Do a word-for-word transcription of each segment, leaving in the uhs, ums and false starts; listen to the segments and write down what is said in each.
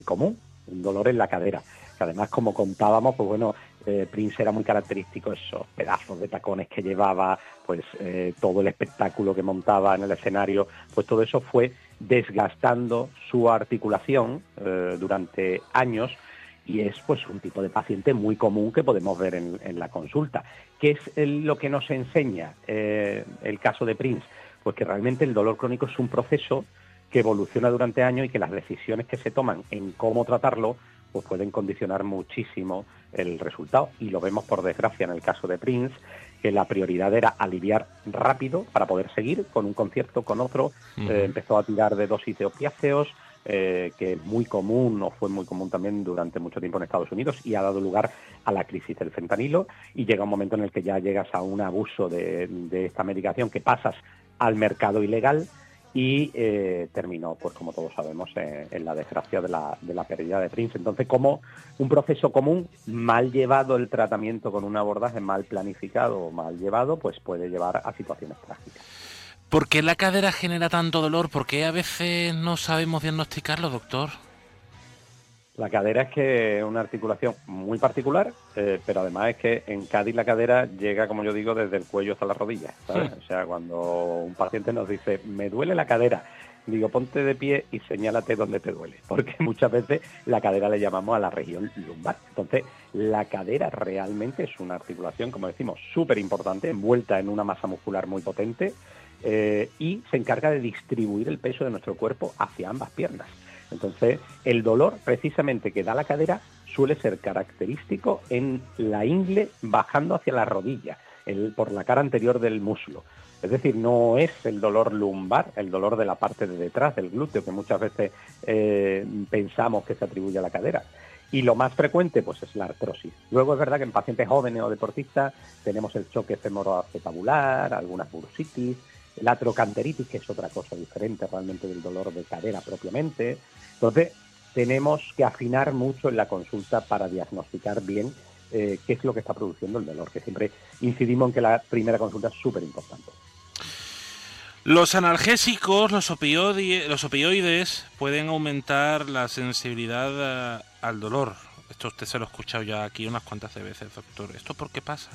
común, un dolor en la cadera. Que además, como contábamos, pues bueno, eh, Prince era muy característico, esos pedazos de tacones que llevaba, pues eh, todo el espectáculo que montaba en el escenario, pues todo eso fue desgastando su articulación eh, durante años, y es pues un tipo de paciente muy común que podemos ver en, en la consulta. ¿Qué es el, lo que nos enseña eh, el caso de Prince? Pues que realmente el dolor crónico es un proceso que evoluciona durante años y que las decisiones que se toman en cómo tratarlo pues pueden condicionar muchísimo el resultado. Y lo vemos, por desgracia, en el caso de Prince, que la prioridad era aliviar rápido para poder seguir con un concierto, con otro. Uh-huh. Eh, empezó a tirar de dosis de opiáceos, eh, que es muy común, o fue muy común también durante mucho tiempo en Estados Unidos, y ha dado lugar a la crisis del fentanilo. Y llega un momento en el que ya llegas a un abuso de, de esta medicación, que pasas al mercado ilegal, y eh, terminó, pues como todos sabemos, eh, en la desgracia de la, de la pérdida de Prince. Entonces, como un proceso común, mal llevado el tratamiento con un abordaje mal planificado o mal llevado, pues puede llevar a situaciones trágicas. ¿Por qué la cadera genera tanto dolor? ¿Por qué a veces no sabemos diagnosticarlo, doctor? La cadera es que es una articulación muy particular, eh, pero además es que en Cádiz la cadera llega, como yo digo, desde el cuello hasta las rodillas, ¿sabes? Sí. O sea, cuando un paciente nos dice, me duele la cadera, digo, ponte de pie y señálate dónde te duele, porque muchas veces la cadera le llamamos a la región lumbar. Entonces, la cadera realmente es una articulación, como decimos, súper importante, envuelta en una masa muscular muy potente, eh, y se encarga de distribuir el peso de nuestro cuerpo hacia ambas piernas. Entonces, el dolor precisamente que da la cadera suele ser característico en la ingle bajando hacia la rodilla, el, por la cara anterior del muslo. Es decir, no es el dolor lumbar, el dolor de la parte de detrás del glúteo, que muchas veces eh, pensamos que se atribuye a la cadera. Y lo más frecuente, pues, es la artrosis. Luego es verdad que en pacientes jóvenes o deportistas tenemos el choque femoroacetabular, algunas bursitis, la trocanteritis, que es otra cosa diferente realmente del dolor de cadera propiamente. Entonces, tenemos que afinar mucho en la consulta para diagnosticar bien eh, qué es lo que está produciendo el dolor, que siempre incidimos en que la primera consulta es súper importante. Los analgésicos, los opioides, los opioides pueden aumentar la sensibilidad a, al dolor. Esto usted se lo ha escuchado ya aquí unas cuantas veces, doctor. ¿Esto por qué pasa?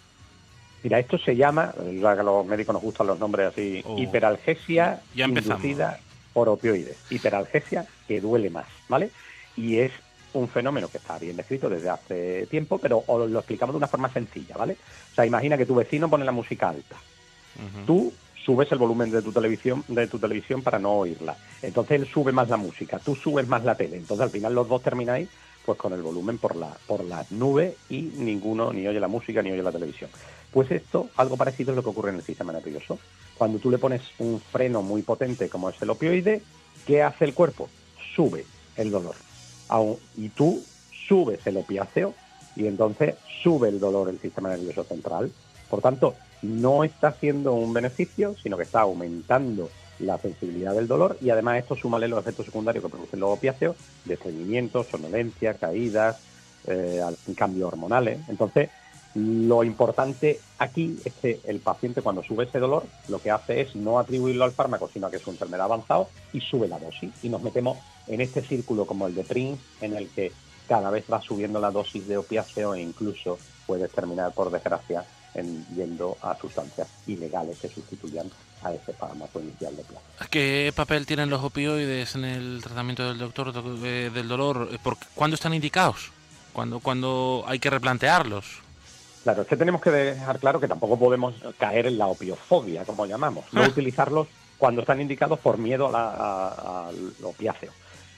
Mira, esto se llama, ya que a los médicos nos gustan los nombres así, oh, hiperalgesia inducida por opioides. Hiperalgesia que duele más, ¿vale? Y es un fenómeno que está bien descrito desde hace tiempo, pero os lo explicamos de una forma sencilla, ¿vale? O sea, imagina que tu vecino pone la música alta. Uh-huh. Tú subes el volumen de tu televisión de tu televisión para no oírla. Entonces él sube más la música, tú subes más la tele. Entonces al final los dos termináis pues con el volumen por la por las nubes, y ninguno ni oye la música ni oye la televisión. Pues esto, algo parecido es lo que ocurre en el sistema nervioso. Cuando tú le pones un freno muy potente como es el opioide, ¿qué hace el cuerpo? Sube el dolor. Y tú subes el opiáceo y entonces sube el dolor el sistema nervioso central. Por tanto, no está haciendo un beneficio, sino que está aumentando la sensibilidad del dolor, y además esto súmale los efectos secundarios que producen los opiáceos, de estreñimiento, somnolencia, caídas, eh, cambios hormonales. Entonces, lo importante aquí es que el paciente, cuando sube ese dolor, lo que hace es no atribuirlo al fármaco, sino a que es su enfermedad avanzada, y sube la dosis. Y nos metemos en este círculo como el de Prince, en el que cada vez va subiendo la dosis de opiáceo, e incluso puede terminar, por desgracia, en yendo a sustancias ilegales que sustituyan a ese fármaco inicial de opiáceo. ¿Qué papel tienen los opioides en el tratamiento del doctor eh, del dolor? ¿Cuándo están indicados? ¿Cuándo, cuándo hay que replantearlos? Claro, es que tenemos que dejar claro que tampoco podemos caer en la opiofobia, como llamamos, no ah. utilizarlos cuando están indicados por miedo a la, a, al opiáceo.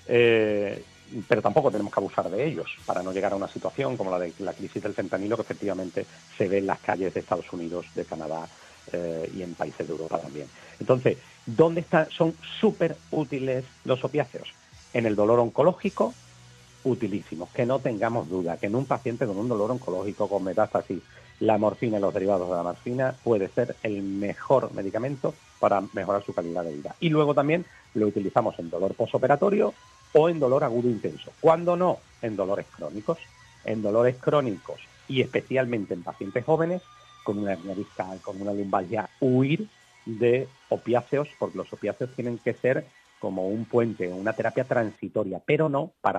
Eh, pero tampoco tenemos que abusar de ellos para no llegar a una situación como la de la crisis del fentanilo, que efectivamente se ve en las calles de Estados Unidos, de Canadá eh, y en países de Europa también. Entonces, ¿dónde están? Son súper útiles los opiáceos. En el dolor oncológico, utilísimos, que no tengamos duda, que en un paciente con un dolor oncológico, con metástasis, la morfina y los derivados de la morfina puede ser el mejor medicamento para mejorar su calidad de vida. Y luego también lo utilizamos en dolor posoperatorio o en dolor agudo intenso. ¿Cuándo no? En dolores crónicos. En dolores crónicos, y especialmente en pacientes jóvenes, con una hernia discal, con una lumbalgia, huir de opiáceos, porque los opiáceos tienen que ser como un puente, una terapia transitoria, pero no para